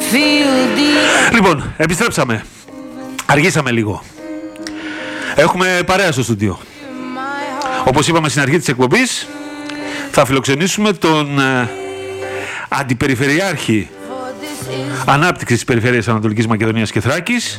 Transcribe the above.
Λοιπόν, επιστρέψαμε. Αργήσαμε λίγο. Έχουμε παρέα στο στούντιο. Όπως είπαμε στην αρχή της εκπομπής, θα φιλοξενήσουμε τον Αντιπεριφερειάρχη Ανάπτυξης της Περιφέρειας Ανατολικής Μακεδονίας και Θράκης,